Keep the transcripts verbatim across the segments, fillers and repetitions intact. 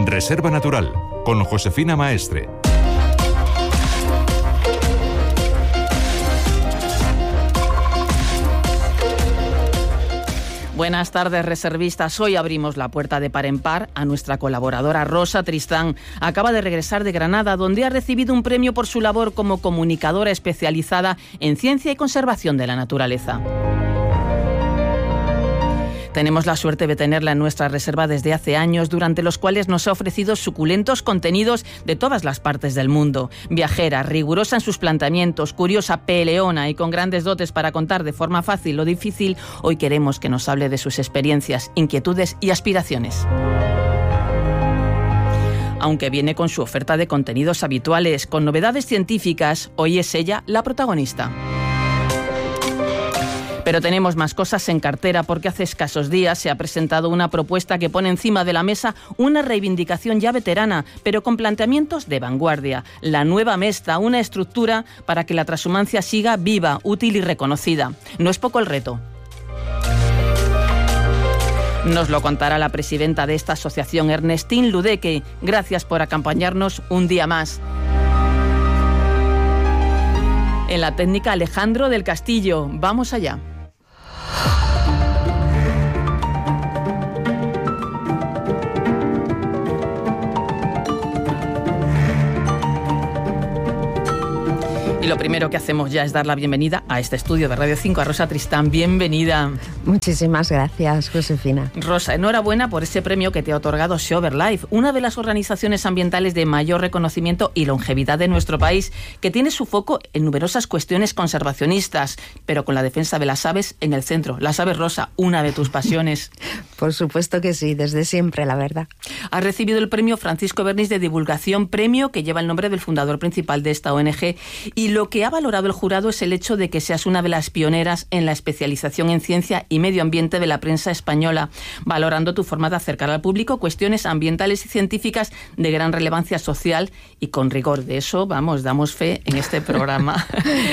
Reserva Natural, con Josefina Maestre. Buenas tardes, reservistas. Hoy abrimos la puerta de par en par a nuestra colaboradora Rosa Tristán. Acaba de regresar de Granada, donde ha recibido un premio por su labor como comunicadora especializada en ciencia y conservación de la naturaleza. Tenemos la suerte de tenerla en nuestra reserva desde hace años, durante los cuales nos ha ofrecido suculentos contenidos de todas las partes del mundo. Viajera, rigurosa en sus planteamientos, curiosa, peleona y con grandes dotes para contar de forma fácil lo difícil, hoy queremos que nos hable de sus experiencias, inquietudes y aspiraciones. Aunque viene con su oferta de contenidos habituales, con novedades científicas, hoy es ella la protagonista. Pero tenemos más cosas en cartera, porque hace escasos días se ha presentado una propuesta que pone encima de la mesa una reivindicación ya veterana, pero con planteamientos de vanguardia. La nueva Mesta, una estructura para que la transhumancia siga viva, útil y reconocida. No es poco el reto. Nos lo contará la presidenta de esta asociación, Ernestine Ludeque. Gracias por acompañarnos un día más. En la técnica, Alejandro del Castillo. Vamos allá. Y lo primero que hacemos ya es dar la bienvenida a este estudio de Radio cinco a Rosa Tristán. Bienvenida. Muchísimas gracias, Josefina. Rosa, enhorabuena por ese premio que te ha otorgado SeoverLife, una de las organizaciones ambientales de mayor reconocimiento y longevidad de nuestro país, que tiene su foco en numerosas cuestiones conservacionistas, pero con la defensa de las aves en el centro. Las aves, Rosa, una de tus pasiones. Por supuesto que sí, desde siempre, la verdad. Has recibido el premio Francisco Bernis de Divulgación, premio que lleva el nombre del fundador principal de esta O N G, y lo que ha valorado el jurado es el hecho de que seas una de las pioneras en la especialización en ciencia y medio ambiente de la prensa española, valorando tu forma de acercar al público cuestiones ambientales y científicas de gran relevancia social y con rigor. De eso, vamos, damos fe en este programa.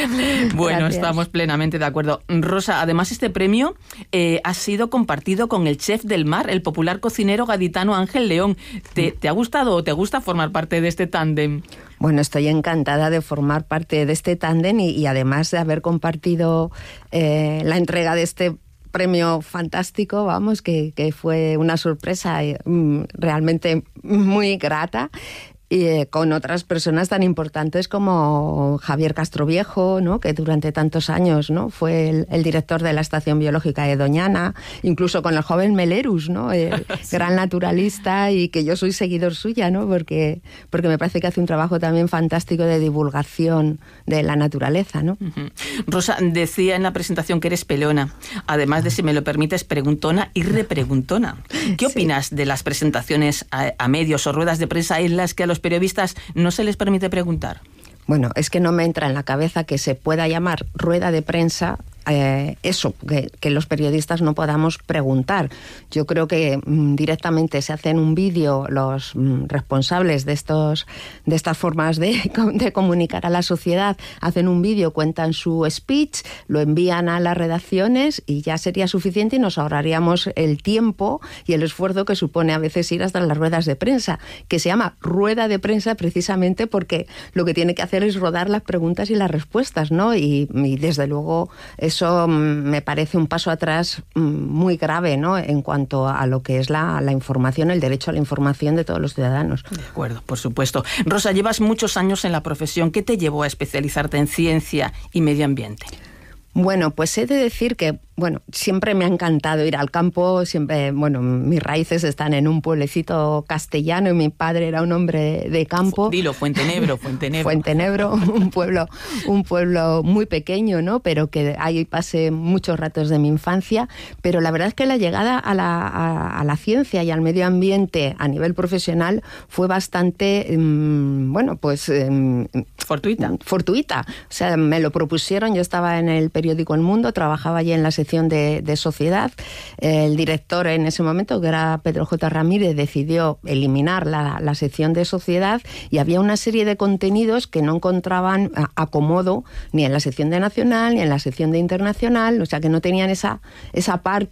Bueno, gracias. Estamos plenamente de acuerdo. Rosa, además este premio eh, ha sido compartido con el chef del mar, el popular cocinero gaditano Ángel León. ¿Te, te ha gustado o te gusta formar parte de este tándem? Bueno, estoy encantada de formar parte de este tándem y, y además de haber compartido eh, la entrega de este premio fantástico, vamos, que, que fue una sorpresa eh, realmente muy grata. Y eh, con otras personas tan importantes como Javier Castroviejo, ¿no?, que durante tantos años, ¿no?, fue el, el director de la Estación Biológica de Doñana, incluso con el joven Melerus, ¿no?, el sí. gran naturalista, y que yo soy seguidor suya, ¿no?, porque, porque me parece que hace un trabajo también fantástico de divulgación de la naturaleza, ¿no? Uh-huh. Rosa, decía en la presentación que eres peleona, además de, si me lo permites, preguntona y repreguntona. ¿Qué opinas sí. de las presentaciones a, a medios o ruedas de prensa en las que a los periodistas no se les permite preguntar? Bueno, es que no me entra en la cabeza que se pueda llamar rueda de prensa eh, eso, que, que los periodistas no podamos preguntar. Yo creo que mm, directamente se hacen un vídeo los mm, responsables de estos de estas formas de, de comunicar a la sociedad, hacen un vídeo, cuentan su speech, lo envían a las redacciones y ya sería suficiente y nos ahorraríamos el tiempo y el esfuerzo que supone a veces ir hasta las ruedas de prensa, que se llama rueda de prensa precisamente porque lo que tiene que hacer es rodar las preguntas y las respuestas, ¿no? Y, y desde luego eso me parece un paso atrás muy grave, ¿no?, en cuanto a lo que es la, la información, el derecho a la información de todos los ciudadanos. De acuerdo, por supuesto. Rosa, llevas muchos años en la profesión. ¿Qué te llevó a especializarte en ciencia y medio ambiente? Bueno, pues he de decir que, bueno, siempre me ha encantado ir al campo, siempre, bueno, mis raíces están en un pueblecito castellano y mi padre era un hombre de campo. Dilo, Fuentenebro, Fuentenebro. Fuentenebro, un pueblo, un pueblo muy pequeño, ¿no?, pero que ahí pasé muchos ratos de mi infancia, pero la verdad es que la llegada a la, a, a la ciencia y al medio ambiente a nivel profesional fue bastante, mmm, bueno, pues... Eh, fortuita. Fortuita. O sea, me lo propusieron, yo estaba en el periódico El Mundo, trabajaba allí en la sección de, de sociedad. El director en ese momento, que era Pedro J. Ramírez, decidió eliminar la, la sección de sociedad y había una serie de contenidos que no encontraban acomodo ni en la sección de nacional ni en la sección de internacional, o sea que no tenían esa, esa parte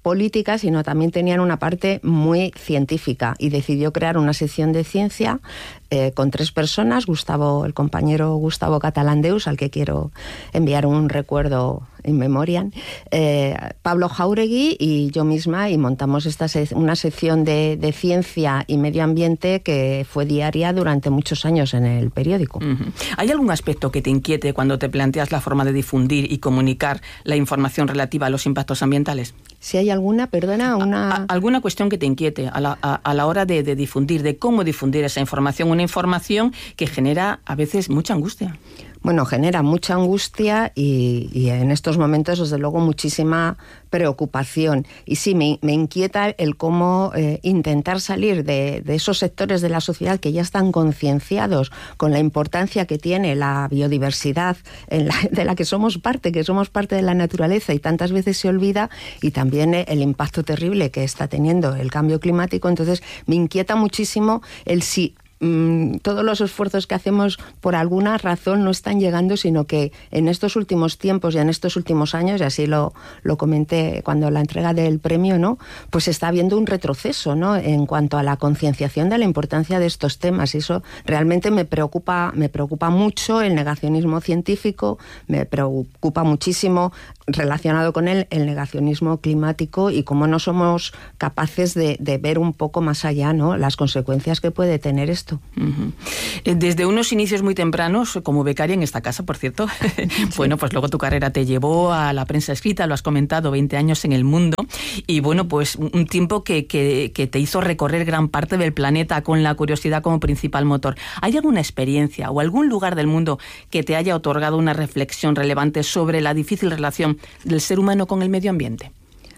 política, sino también tenían una parte muy científica, y decidió crear una sección de ciencia eh, con tres personas, Gustavo, el compañero Gustavo Catalandeus, al que quiero enviar un recuerdo in memoriam, eh, Pablo Jáuregui y yo misma, y montamos esta se- una sección de, de ciencia y medio ambiente que fue diaria durante muchos años en el periódico. Uh-huh. ¿Hay algún aspecto que te inquiete cuando te planteas la forma de difundir y comunicar la información relativa a los impactos ambientales? Si hay alguna, perdona, una... A, a, ¿Alguna cuestión que te inquiete a la, a, a la hora de, de difundir, de cómo difundir esa información? Una información que genera a veces mucha angustia. Bueno, genera mucha angustia y, y en estos momentos, desde luego, muchísima preocupación. Y sí, me, me inquieta el cómo eh, intentar salir de, de esos sectores de la sociedad que ya están concienciados con la importancia que tiene la biodiversidad en la, de la que somos parte, que somos parte de la naturaleza, y tantas veces se olvida, y también el impacto terrible que está teniendo el cambio climático. Entonces, me inquieta muchísimo el si todos los esfuerzos que hacemos por alguna razón no están llegando, sino que en estos últimos tiempos y en estos últimos años, y así lo, lo comenté cuando la entrega del premio, ¿no?, pues está habiendo un retroceso, ¿no?, en cuanto a la concienciación de la importancia de estos temas, y eso realmente me preocupa, me preocupa mucho. El negacionismo científico me preocupa muchísimo, relacionado con él el negacionismo climático, y cómo no somos capaces de, de ver un poco más allá, ¿no?, las consecuencias que puede tener esto. Uh-huh. Desde unos inicios muy tempranos, como becaria en esta casa, por cierto, sí. Bueno, pues luego tu carrera te llevó a la prensa escrita, lo has comentado, veinte años en El Mundo, y bueno, pues un tiempo que, que, que te hizo recorrer gran parte del planeta con la curiosidad como principal motor. ¿Hay alguna experiencia o algún lugar del mundo que te haya otorgado una reflexión relevante sobre la difícil relación del ser humano con el medio ambiente?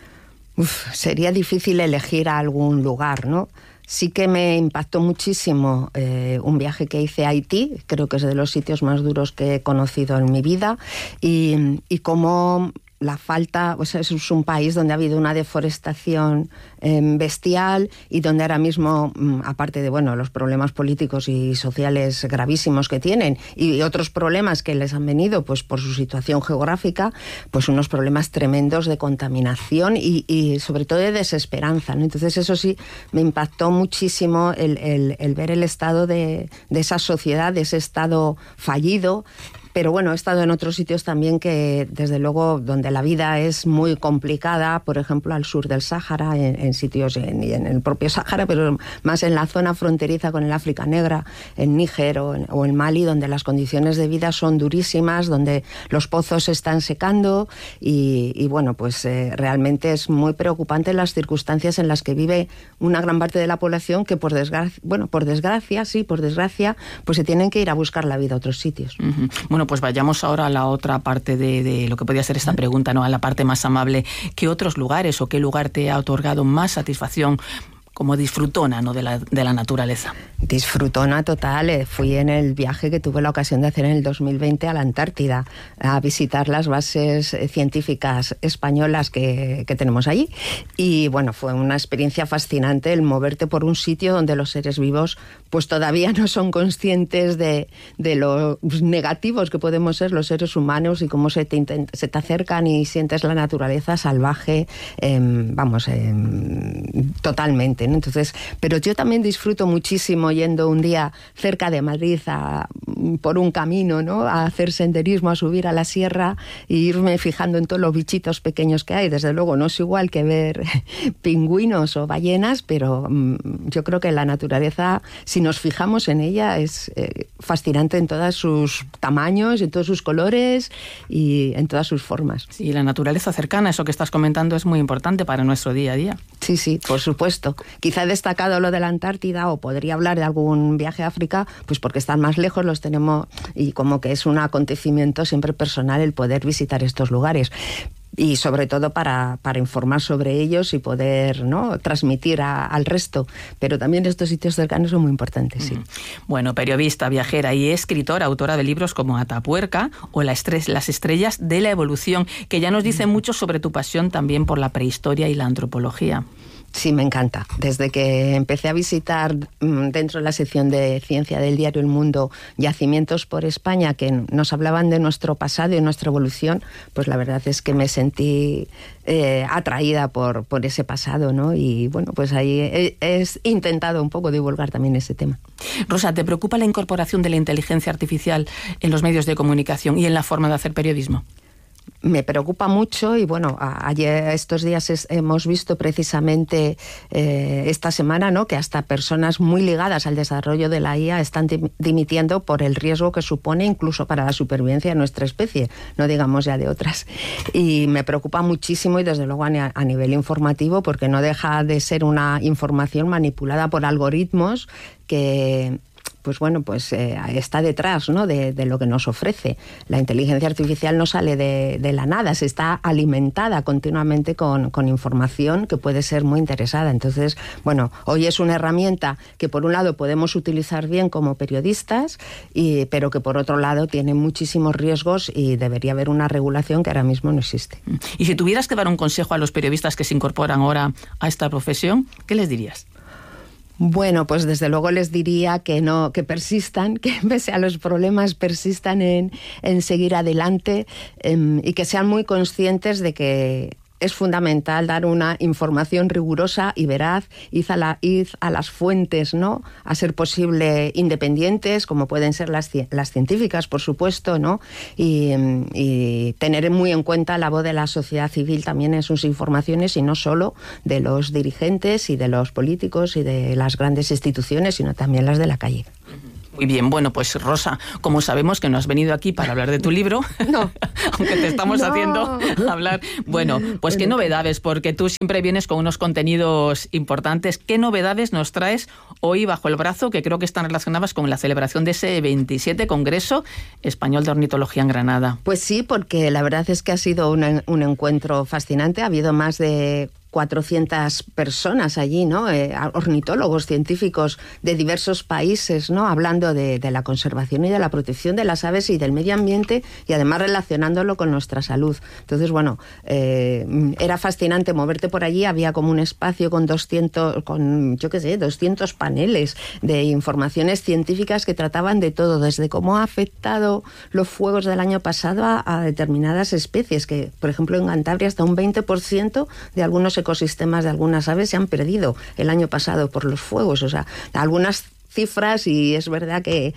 Uf, sería difícil elegir algún lugar, ¿no? Sí que me impactó muchísimo eh, un viaje que hice a Haití, creo que es de los sitios más duros que he conocido en mi vida, y, y cómo la falta, o sea, es un país donde ha habido una deforestación eh, bestial, y donde ahora mismo, aparte de bueno los problemas políticos y sociales gravísimos que tienen, y otros problemas que les han venido pues por su situación geográfica, pues unos problemas tremendos de contaminación y, y sobre todo de desesperanza, ¿no? Entonces eso sí me impactó muchísimo el, el, el ver el estado de, de esa sociedad, de ese estado fallido. Pero bueno, he estado en otros sitios también que, desde luego, donde la vida es muy complicada, por ejemplo, al sur del Sáhara, en, en sitios, en, en el propio Sáhara, pero más en la zona fronteriza con el África Negra, en Níger o en, o en Mali, donde las condiciones de vida son durísimas, donde los pozos se están secando, y, y bueno, pues eh, realmente es muy preocupante las circunstancias en las que vive una gran parte de la población, que por desgracia, bueno, por desgracia, sí, por desgracia, pues se tienen que ir a buscar la vida a otros sitios. Uh-huh. Bueno, pues vayamos ahora a la otra parte de, de lo que podría ser esta pregunta, ¿no?, a la parte más amable. ¿Qué otros lugares o qué lugar te ha otorgado más satisfacción como disfrutona, ¿no?, de la, de la naturaleza? Disfrutona total. Eh, fui en el viaje que tuve la ocasión de hacer en el dos mil veinte a la Antártida, a visitar las bases científicas españolas que, que tenemos allí. Y bueno, fue una experiencia fascinante el moverte por un sitio donde los seres vivos pues todavía no son conscientes de, de lo negativos que podemos ser los seres humanos, y cómo se te, intent- se te acercan y sientes la naturaleza salvaje, eh, vamos, eh, totalmente, ¿no? Entonces, pero yo también disfruto muchísimo yendo un día cerca de Madrid a, por un camino, ¿no?, a hacer senderismo, a subir a la sierra e irme fijando en todos los bichitos pequeños que hay. Desde luego no es igual que ver pingüinos o ballenas, pero mm, yo creo que la naturaleza, si nos fijamos en ella, es eh, fascinante en todos sus tamaños, en todos sus colores y en todas sus formas. Sí, la naturaleza cercana, eso que estás comentando, es muy importante para nuestro día a día. Sí, sí, por supuesto. Quizá he destacado lo de la Antártida, o podría hablar de algún viaje a África, pues porque están más lejos, los tenemos, y como que es un acontecimiento siempre personal el poder visitar estos lugares. Y sobre todo para, para informar sobre ellos y poder, ¿no?, transmitir a, al resto. Pero también estos sitios cercanos son muy importantes, sí. Bueno, periodista, viajera y escritora, autora de libros como Atapuerca o La estres- Las estrellas de la evolución, que ya nos dicen mucho sobre tu pasión también por la prehistoria y la antropología. Sí, me encanta. Desde que empecé a visitar dentro de la sección de ciencia del diario El Mundo yacimientos por España que nos hablaban de nuestro pasado y nuestra evolución, pues la verdad es que me sentí eh, atraída por, por ese pasado, ¿no? Y bueno, pues ahí he, he intentado un poco divulgar también ese tema. Rosa, ¿te preocupa la incorporación de la inteligencia artificial en los medios de comunicación y en la forma de hacer periodismo? Me preocupa mucho y bueno, ayer estos días es, hemos visto precisamente eh, esta semana, ¿no?, que hasta personas muy ligadas al desarrollo de la I A están dimitiendo por el riesgo que supone incluso para la supervivencia de nuestra especie, no digamos ya de otras. Y me preocupa muchísimo y desde luego a, a nivel informativo, porque no deja de ser una información manipulada por algoritmos que... pues bueno, pues eh, está detrás, ¿no?, de, de lo que nos ofrece. La inteligencia artificial no sale de, de la nada, se está alimentada continuamente con, con información que puede ser muy interesada. Entonces, bueno, hoy es una herramienta que por un lado podemos utilizar bien como periodistas, y, pero que por otro lado tiene muchísimos riesgos y debería haber una regulación que ahora mismo no existe. Y si tuvieras que dar un consejo a los periodistas que se incorporan ahora a esta profesión, ¿qué les dirías? Bueno, pues desde luego les diría que no, que persistan, que pese a los problemas persistan en, en seguir adelante eh, y que sean muy conscientes de que es fundamental dar una información rigurosa y veraz, ir a, la, ir a las fuentes, ¿no?, a ser posible independientes, como pueden ser las, las científicas, por supuesto, ¿no?, y, y tener muy en cuenta la voz de la sociedad civil también en sus informaciones, y no solo de los dirigentes y de los políticos y de las grandes instituciones, sino también las de la calle. Muy bien, bueno, pues Rosa, como sabemos que no has venido aquí para hablar de tu libro, no. aunque te estamos no. haciendo hablar, bueno, pues qué novedades, porque tú siempre vienes con unos contenidos importantes. ¿Qué novedades nos traes hoy bajo el brazo, que creo que están relacionadas con la celebración de ese veintisiete Congreso Español de Ornitología en Granada? Pues sí, porque la verdad es que ha sido un, un encuentro fascinante. Ha habido más de cuatrocientas personas allí, ¿no?, eh, ornitólogos, científicos de diversos países, ¿no?, hablando de, de la conservación y de la protección de las aves y del medio ambiente, y además relacionándolo con nuestra salud. Entonces, bueno, eh, era fascinante moverte por allí. Había como un espacio con doscientos, con, yo qué sé, doscientos paneles de informaciones científicas que trataban de todo, desde cómo ha afectado los fuegos del año pasado a, a determinadas especies, que, por ejemplo, en Cantabria hasta un veinte por ciento de algunos ecosistemas de algunas aves se han perdido el año pasado por los fuegos. O sea, algunas cifras, y es verdad que,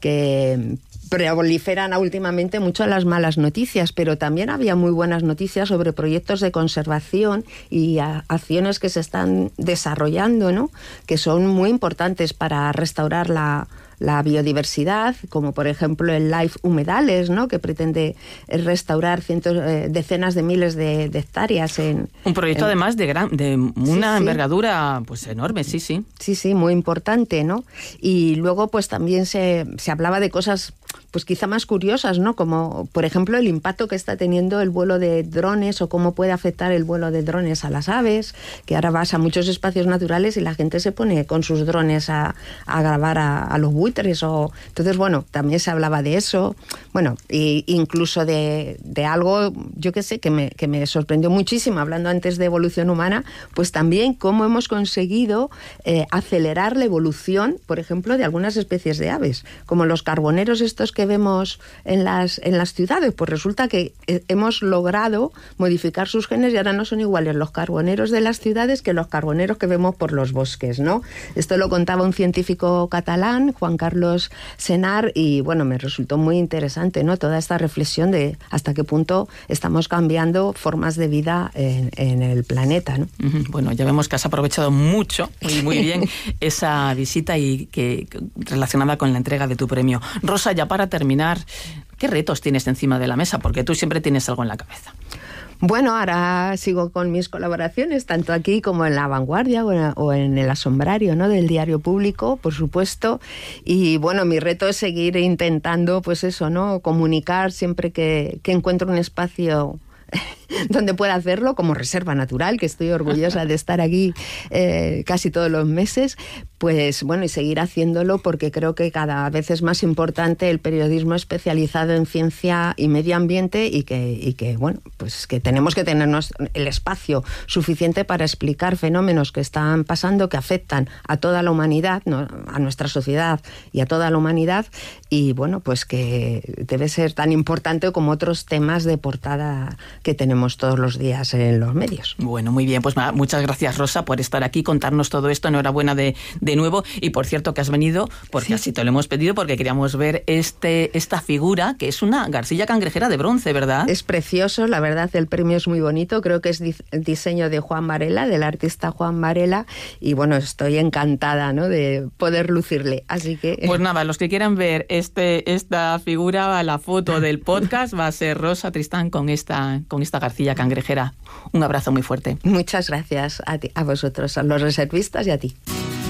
que proliferan últimamente mucho las malas noticias, pero también había muy buenas noticias sobre proyectos de conservación y a, acciones que se están desarrollando, ¿no?, que son muy importantes para restaurar la la biodiversidad, como por ejemplo el Life Humedales, ¿no?, que pretende restaurar cientos, eh, decenas de miles de, de hectáreas. En, Un proyecto en... además de, gran, de una sí, envergadura sí. pues enorme, sí, sí. Sí, sí, muy importante, ¿no? Y luego pues también se, se hablaba de cosas pues quizá más curiosas, ¿no?, como por ejemplo el impacto que está teniendo el vuelo de drones, o cómo puede afectar el vuelo de drones a las aves, que ahora vas a muchos espacios naturales y la gente se pone con sus drones a, a grabar a, a los buitres. O, entonces, bueno, también se hablaba de eso, bueno, e incluso de, de algo, yo qué sé, que me, que me sorprendió muchísimo, hablando antes de evolución humana, pues también cómo hemos conseguido eh, acelerar la evolución, por ejemplo, de algunas especies de aves, como los carboneros estos que vemos en las, en las ciudades. Pues resulta que eh, hemos logrado modificar sus genes y ahora no son iguales los carboneros de las ciudades que los carboneros que vemos por los bosques, ¿no? Esto lo contaba un científico catalán, Juan Carlos Senar, y bueno, me resultó muy interesante, ¿no?, toda esta reflexión de hasta qué punto estamos cambiando formas de vida en, en el planeta, ¿no? Bueno, ya vemos que has aprovechado mucho, muy, muy bien, esa visita y que relacionada con la entrega de tu premio. Rosa, ya para terminar, ¿qué retos tienes encima de la mesa? Porque tú siempre tienes algo en la cabeza. Bueno, ahora sigo con mis colaboraciones, tanto aquí como en La Vanguardia o en, o en El Asombrario, ¿no?, del Diario Público, por supuesto. Y bueno, mi reto es seguir intentando, pues eso, ¿no?, comunicar siempre que, que encuentro un espacio donde pueda hacerlo, como Reserva Natural, que estoy orgullosa de estar aquí eh, casi todos los meses, Pues bueno, y seguir haciéndolo porque creo que cada vez es más importante el periodismo especializado en ciencia y medio ambiente y que, y que bueno, pues que tenemos que tenernos el espacio suficiente para explicar fenómenos que están pasando, que afectan a toda la humanidad, ¿no? A nuestra sociedad y a toda la humanidad, y bueno, pues que debe ser tan importante como otros temas de portada que tenemos todos los días en los medios. Bueno, muy bien, pues muchas gracias, Rosa, por estar aquí, contarnos todo esto. Enhorabuena de, de nuevo, y por cierto que has venido porque sí. Así te lo hemos pedido, porque queríamos ver este esta figura que es una garcilla cangrejera de bronce, ¿verdad? Es precioso, la verdad, el premio es muy bonito, creo que es el diseño de Juan Varela, del artista Juan Varela, y bueno, estoy encantada, ¿no?, de poder lucirle, así que... Pues nada, los que quieran ver este esta figura, la foto del podcast, va a ser Rosa Tristán con esta, con esta garcilla cangrejera. Un abrazo muy fuerte. Muchas gracias a ti, a vosotros, a los reservistas y a ti.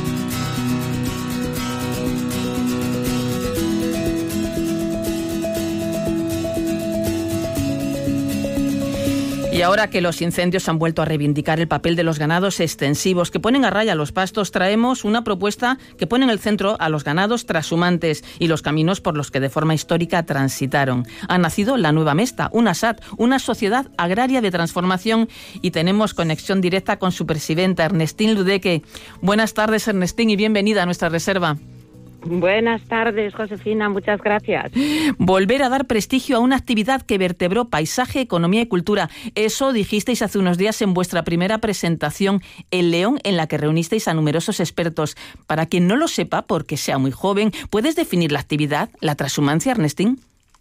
Y ahora que los incendios han vuelto a reivindicar el papel de los ganados extensivos que ponen a raya los pastos, traemos una propuesta que pone en el centro a los ganados trashumantes y los caminos por los que de forma histórica transitaron. Ha nacido la Nueva Mesta, una S A T, una sociedad agraria de transformación, y tenemos conexión directa con su presidenta, Ernestín Ludeque. Buenas tardes, Ernestín, y bienvenida a nuestra reserva. Buenas tardes, Josefina, muchas gracias. Volver a dar prestigio a una actividad que vertebró paisaje, economía y cultura. Eso dijisteis hace unos días en vuestra primera presentación, El León, en la que reunisteis a numerosos expertos. Para quien no lo sepa, porque sea muy joven, ¿puedes definir la actividad, la transhumancia, Ernestín?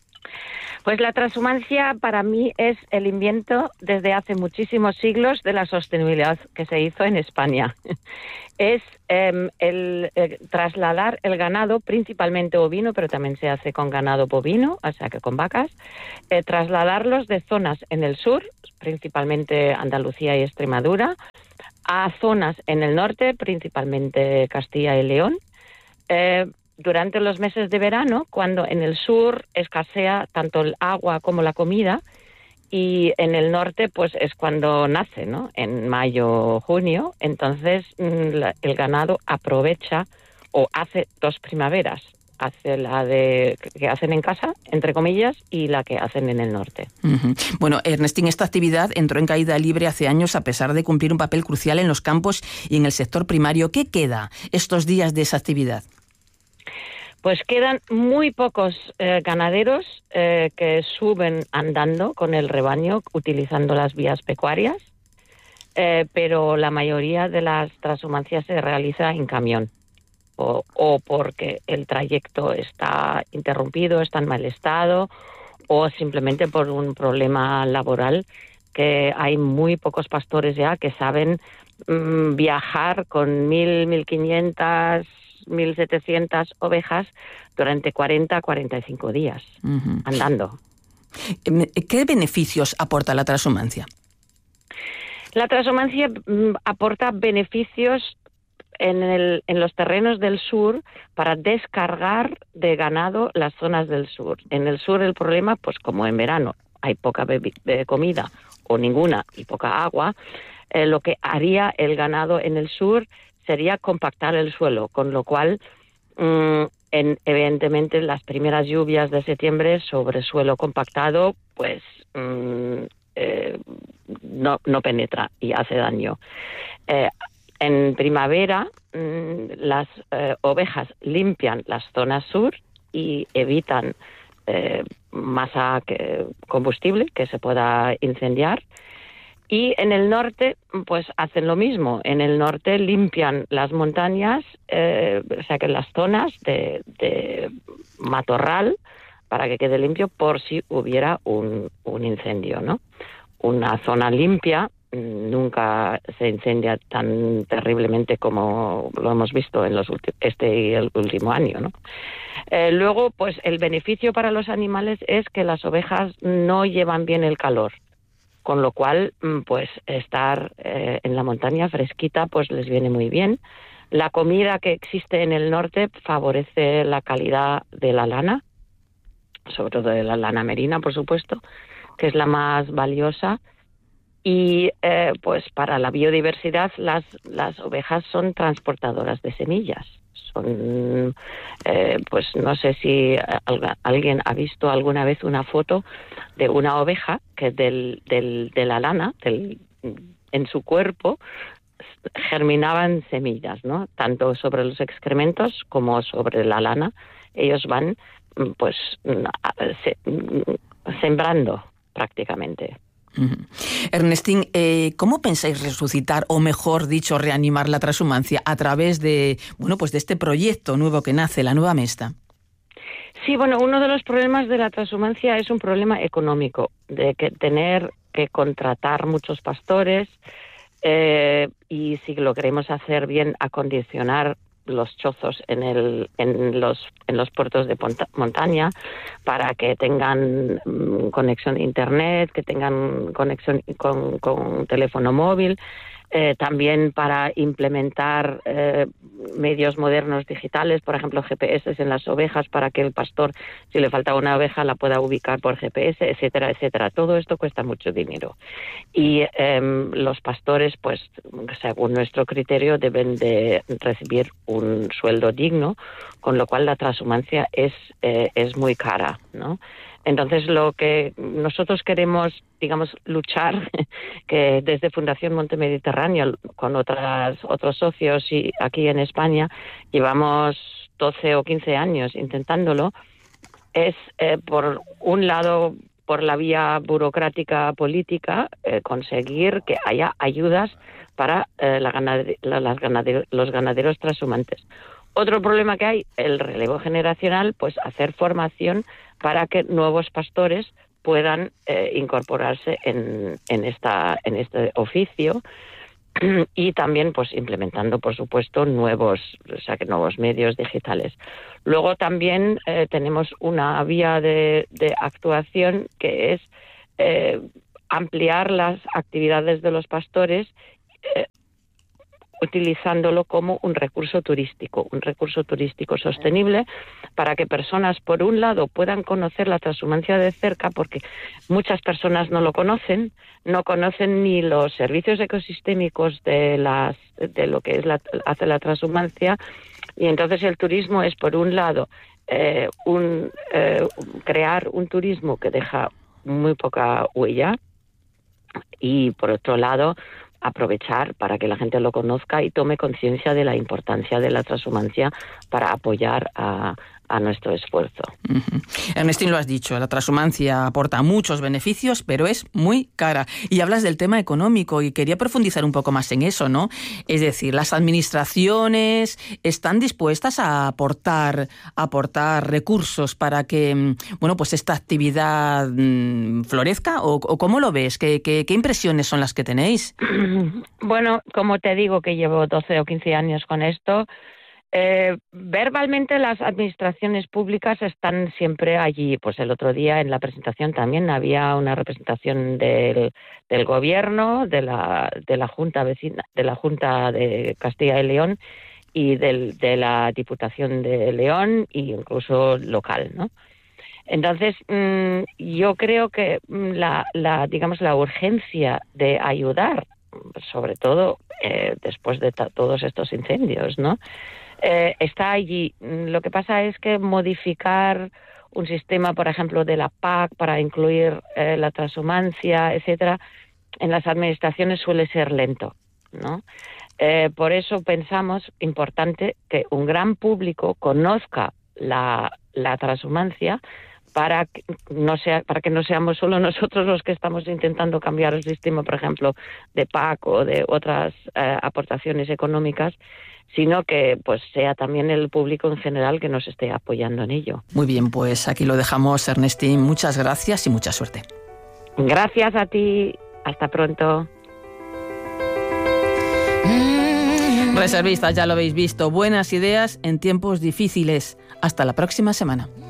Pues la transhumancia para mí es el invento desde hace muchísimos siglos de la sostenibilidad que se hizo en España. Es eh, el eh, trasladar el ganado, principalmente ovino, pero también se hace con ganado bovino, o sea que con vacas, eh, trasladarlos de zonas en el sur, principalmente Andalucía y Extremadura, a zonas en el norte, principalmente Castilla y León, eh, durante los meses de verano, cuando en el sur escasea tanto el agua como la comida, y en el norte pues es cuando nace, ¿no?, en mayo o junio. Entonces la, el ganado aprovecha o hace dos primaveras, hace la de que hacen en casa, entre comillas, y la que hacen en el norte. Uh-huh. Bueno, Ernestín, esta actividad entró en caída libre hace años a pesar de cumplir un papel crucial en los campos y en el sector primario. ¿Qué queda estos días de esa actividad? Pues quedan muy pocos eh, ganaderos eh, que suben andando con el rebaño utilizando las vías pecuarias, eh, pero la mayoría de las transhumancias se realiza en camión o, o porque el trayecto está interrumpido, está en mal estado, o simplemente por un problema laboral, que hay muy pocos pastores ya que saben mmm, viajar con mil, mil quinientas... mil setecientas ovejas durante cuarenta a cuarenta y cinco días, uh-huh, andando. ¿Qué beneficios aporta la transhumancia? La transhumancia mm, aporta beneficios en, el, en los terrenos del sur para descargar de ganado las zonas del sur. En el sur el problema, pues como en verano hay poca bebi- de comida o ninguna y poca agua, eh, lo que haría el ganado en el sur sería compactar el suelo, con lo cual, mmm, en, evidentemente, las primeras lluvias de septiembre sobre suelo compactado, pues mmm, eh, no, no penetra y hace daño. Eh, en primavera, mmm, las eh, ovejas limpian las zonas sur y evitan eh, masa que, combustible que se pueda incendiar. Y en el norte, pues hacen lo mismo. En el norte limpian las montañas, eh, o sea que las zonas de, de matorral, para que quede limpio por si hubiera un, un incendio, ¿no? Una zona limpia nunca se incendia tan terriblemente como lo hemos visto en los ulti- este y el último año, ¿no? Eh, luego, pues el beneficio para los animales es que las ovejas no llevan bien el calor. Con lo cual, pues estar eh, en la montaña fresquita pues les viene muy bien. La comida que existe en el norte favorece la calidad de la lana, sobre todo de la lana merina, por supuesto, que es la más valiosa. Y eh, pues para la biodiversidad las, las ovejas son transportadoras de semillas. Son, eh, pues no sé si alguien ha visto alguna vez una foto de una oveja que del, del, de la lana, del, en su cuerpo, germinaban semillas, ¿no? Tanto sobre los excrementos como sobre la lana. Ellos van, pues, se, sembrando prácticamente. Uh-huh. Ernestín, eh, ¿cómo pensáis resucitar, o mejor dicho, reanimar la transhumancia a través de, bueno, pues de este proyecto nuevo que nace, la Nueva Mesta? Sí, bueno, uno de los problemas de la transhumancia es un problema económico, de que tener que contratar muchos pastores eh, y, si lo queremos hacer bien, acondicionar los chozos en el en los en los puertos de ponta, montaña para que tengan um, conexión a internet, que tengan conexión con, con teléfono móvil, eh, también para implementar eh, medios modernos digitales, por ejemplo G P S en las ovejas para que el pastor, si le falta una oveja, la pueda ubicar por G P S, etcétera, etcétera. Todo esto cuesta mucho dinero y eh, los pastores, pues según nuestro criterio, deben de recibir un sueldo digno, con lo cual la transhumancia es eh, es muy cara, ¿no? Entonces, lo que nosotros queremos, digamos, luchar, que desde Fundación Monte Mediterráneo, con otras otros socios y aquí en España, llevamos doce o quince años intentándolo, es, eh, por un lado, por la vía burocrática política, eh, conseguir que haya ayudas para eh, la ganade- la, las ganade- los ganaderos transhumantes. Otro problema que hay, el relevo generacional, pues hacer formación para que nuevos pastores puedan eh, incorporarse en, en, esta, en este oficio y también pues implementando, por supuesto, nuevos, o sea, que nuevos medios digitales. Luego también eh, tenemos una vía de, de actuación que es eh, ampliar las actividades de los pastores eh, utilizándolo como un recurso turístico, un recurso turístico sostenible para que personas, por un lado, puedan conocer la transhumancia de cerca, porque muchas personas no lo conocen, no conocen ni los servicios ecosistémicos de las de lo que es la, hace la transhumancia, y entonces el turismo es, por un lado, eh, un eh, crear un turismo que deja muy poca huella, y por otro lado aprovechar para que la gente lo conozca y tome conciencia de la importancia de la transhumancia para apoyar a, a nuestro esfuerzo. Uh-huh. Ernestín, lo has dicho, la transhumancia aporta muchos beneficios, pero es muy cara. Y hablas del tema económico y quería profundizar un poco más en eso, ¿no? Es decir, las administraciones están dispuestas a aportar, a aportar recursos para que, bueno, pues esta actividad mmm, florezca, ¿o, o cómo lo ves? ¿Qué, qué, qué impresiones son las que tenéis? Bueno, como te digo que llevo doce o quince años con esto, Eh, verbalmente las administraciones públicas están siempre allí. Pues el otro día en la presentación también había una representación del, del gobierno, de la, de la Junta vecina, de la Junta de Castilla y León y del, de la Diputación de León e incluso local, ¿no? Entonces, mmm, yo creo que la, la, digamos, la urgencia de ayudar, sobre todo eh, después de ta- todos estos incendios, ¿no? Eh, está allí. Lo que pasa es que modificar un sistema, por ejemplo, de la P A C para incluir eh, la transhumancia, etcétera, en las administraciones suele ser lento, ¿no? Eh, por eso pensamos importante que un gran público conozca la, la transhumancia para que no sea para que no seamos solo nosotros los que estamos intentando cambiar el sistema, por ejemplo, de P A C o de otras eh, aportaciones económicas, sino que pues sea también el público en general que nos esté apoyando en ello. Muy bien, pues aquí lo dejamos, Ernestín. Muchas gracias y mucha suerte. Gracias a ti. Hasta pronto. Reservistas, ya lo habéis visto. Buenas ideas en tiempos difíciles. Hasta la próxima semana.